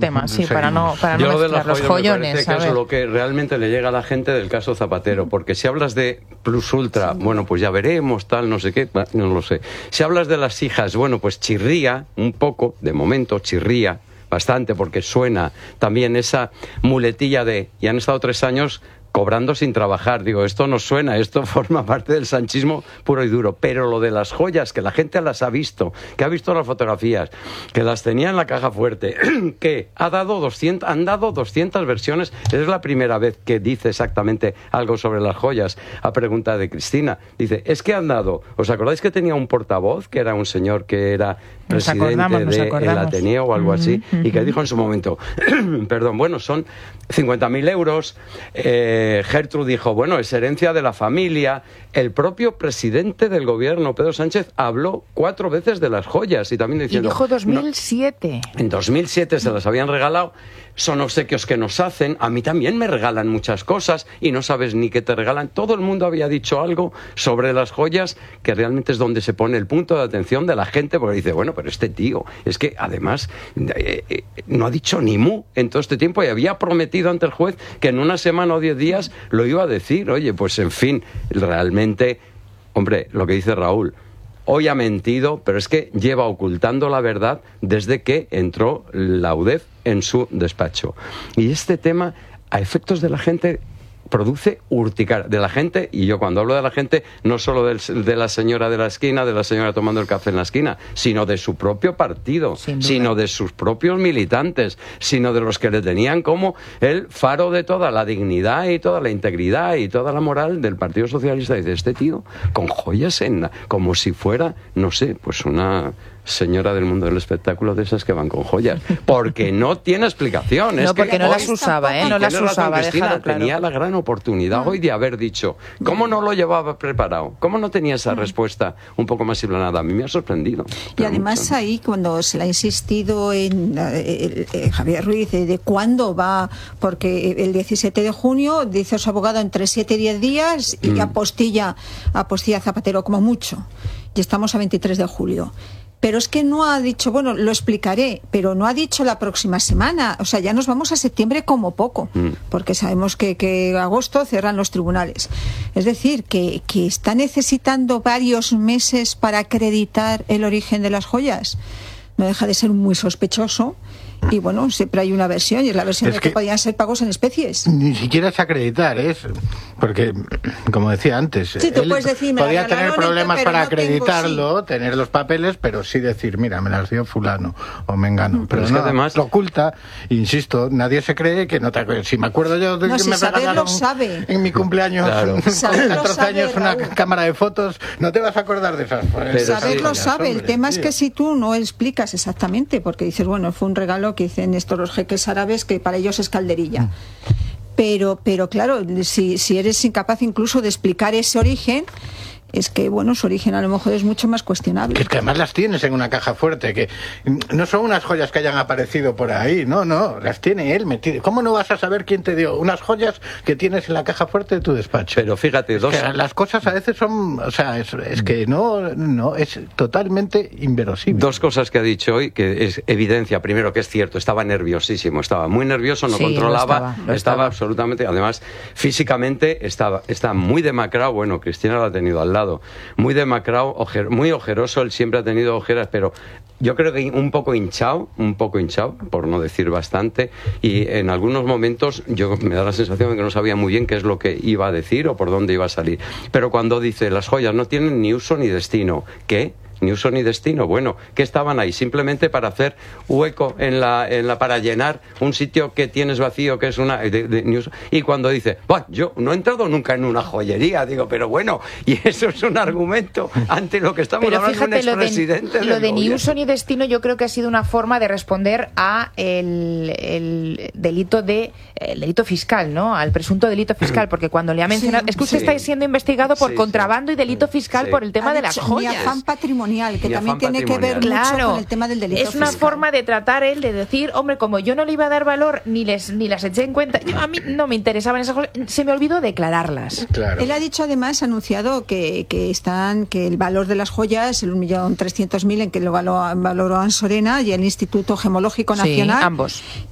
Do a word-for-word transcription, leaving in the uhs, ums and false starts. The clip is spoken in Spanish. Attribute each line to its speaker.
Speaker 1: tema, sí, para no, para no mezclar los joyones.
Speaker 2: Que es lo que realmente le llega a la gente del caso Zapatero, porque si hablas de Plus Ultra, sí. bueno, pues ya veremos, tal, no sé qué, no lo sé. Si hablas de las hijas, bueno, pues chirría un poco, de momento chirría bastante, porque suena también esa muletilla de, y han estado tres años cobrando sin trabajar. Digo, esto no suena, esto forma parte del sanchismo puro y duro. Pero lo de las joyas, que la gente las ha visto, que ha visto las fotografías, que las tenía en la caja fuerte, que ha dado doscientas, han dado doscientas versiones. Es la primera vez que dice exactamente algo sobre las joyas, a pregunta de Cristina. Dice, es que han dado, ¿os acordáis que tenía un portavoz, que era un señor que era presidente del Ateneo o algo uh-huh, así, uh-huh. y que dijo en su momento, perdón, bueno, son cincuenta mil euros, eh, Gertrude dijo, bueno, es herencia de la familia. El propio presidente del gobierno, Pedro Sánchez, habló cuatro veces de las joyas y también diciendo...
Speaker 1: Y dijo dos mil siete.
Speaker 2: No, en dos mil siete se las habían regalado. Son obsequios que nos hacen. A mí también me regalan muchas cosas y no sabes ni qué te regalan. Todo el mundo había dicho algo sobre las joyas, que realmente es donde se pone el punto de atención de la gente, porque dice, bueno, pero este tío, es que además eh, eh, no ha dicho ni mu en todo este tiempo y había prometido ante el juez que en una semana o diez días lo iba a decir. Oye, pues en fin, realmente, hombre, lo que dice Raúl, hoy ha mentido, pero es que lleva ocultando la verdad desde que entró la U D E F en su despacho. Y este tema, a efectos de la gente, produce urticaria de la gente, y yo cuando hablo de la gente, no solo del, de la señora de la esquina, de la señora tomando el café en la esquina, sino de su propio partido, sino de sus propios militantes, sino de los que le tenían como el faro de toda la dignidad y toda la integridad y toda la moral del Partido Socialista. Dice, este tío, con joyas en la, como si fuera, no sé, pues una señora del mundo del espectáculo de esas que van con joyas, porque no tiene explicación.
Speaker 1: No,
Speaker 2: es
Speaker 1: porque
Speaker 2: que
Speaker 1: no las usaba, ¿eh? No las usaba,
Speaker 2: Cristina, tenía la gran oportunidad ah. hoy de haber dicho, ¿cómo no lo llevaba preparado? ¿Cómo no tenía esa ah. respuesta un poco más hilvanada? A mí me ha sorprendido.
Speaker 3: Y además mucho. Ahí, cuando se le ha insistido en eh, eh, Javier Ruiz, de, de cuándo va, porque el diecisiete de junio, dice su abogado, entre siete y diez días, y mm. apostilla, apostilla Zapatero como mucho. Y estamos a veintitrés de julio. Pero es que no ha dicho, bueno, lo explicaré, pero no ha dicho la próxima semana. O sea, ya nos vamos a septiembre como poco, mm. porque sabemos que, que agosto cierran los tribunales. Es decir, que, que está necesitando varios meses para acreditar el origen de las joyas. No deja de ser muy sospechoso. Y bueno, siempre hay una versión, y es la versión es de que, que podían ser pagos en especies.
Speaker 4: Ni siquiera es acreditar, es porque, como decía antes,
Speaker 3: sí, tú puedes decir,
Speaker 4: podía tener problemas para
Speaker 3: no
Speaker 4: acreditarlo,
Speaker 3: tengo, sí.
Speaker 4: tener los papeles, pero sí decir, mira, me las dio fulano o mengano. Mm, pero no, es que además lo oculta, insisto, nadie se cree que no te acuerdas. Si me acuerdo yo de
Speaker 3: no,
Speaker 4: que
Speaker 3: si
Speaker 4: me regalaron
Speaker 3: sabe.
Speaker 4: en mi cumpleaños
Speaker 2: claro.
Speaker 4: con catorce años una Raúl. cámara de fotos, no te vas a acordar de esas.
Speaker 3: Pues, saberlo sí, sabe, hombre, el tema sí. es que si tú no explicas exactamente, porque dices, bueno, fue un regalo que dicen estos los jeques árabes, que para ellos es calderilla. Pero, pero claro, si, si eres incapaz incluso de explicar ese origen, es que, bueno, su origen a lo mejor es mucho más cuestionable.
Speaker 4: Que es que además las tienes en una caja fuerte, que no son unas joyas que hayan aparecido por ahí, no, no, las tiene él metidas. ¿Cómo no vas a saber quién te dio unas joyas que tienes en la caja fuerte de tu despacho?
Speaker 2: Pero fíjate,
Speaker 4: es
Speaker 2: dos...
Speaker 4: que las cosas a veces son, o sea, es, es que no, no, es totalmente inverosímil.
Speaker 2: Dos cosas que ha dicho hoy, que es evidencia. Primero, que es cierto, estaba nerviosísimo, estaba muy nervioso, no sí, controlaba, lo estaba, lo estaba, estaba absolutamente, además, físicamente estaba, está muy demacrado. Bueno, Cristina lo ha tenido al lado. Muy demacrado, ojer, muy ojeroso, él siempre ha tenido ojeras, pero yo creo que un poco hinchado, un poco hinchado, por no decir bastante, y en algunos momentos yo me da la sensación de que no sabía muy bien qué es lo que iba a decir o por dónde iba a salir. Pero cuando dice, las joyas no tienen ni uso ni destino, ¿qué? Ni uso ni destino. Bueno, ¿qué estaban ahí? Simplemente para hacer hueco en la, en la para llenar un sitio que tienes vacío, que es una de, de, de uso. Y cuando dice, bah, yo no he entrado nunca en una joyería, digo, pero bueno, y eso es un argumento ante lo que estamos
Speaker 1: pero
Speaker 2: hablando
Speaker 1: fíjate,
Speaker 2: de un expresidente.
Speaker 1: Lo de, lo de ni uso ni destino, yo creo que ha sido una forma de responder a el, el delito de el delito fiscal, ¿no? Al presunto delito fiscal, porque cuando le ha mencionado, sí, es que usted sí. está siendo investigado por sí, contrabando sí. y delito fiscal sí. por el tema
Speaker 3: ha
Speaker 1: de
Speaker 3: dicho,
Speaker 1: las joyas.
Speaker 3: Ni afán patrimonial, que también tiene que ver
Speaker 1: claro,
Speaker 3: mucho con el tema del delito
Speaker 1: es
Speaker 3: fiscal.
Speaker 1: una forma de tratar él, de decir, hombre, como yo no le iba a dar valor ni les ni las eché en cuenta, yo, a mí no me interesaban esas cosas, se me olvidó declararlas.
Speaker 4: Claro.
Speaker 3: Él ha dicho además, ha anunciado que, que están que el valor de las joyas, el un millón trescientos mil en que lo valoró, valoró Ansorena y el Instituto Gemológico Nacional,
Speaker 1: sí, ambos.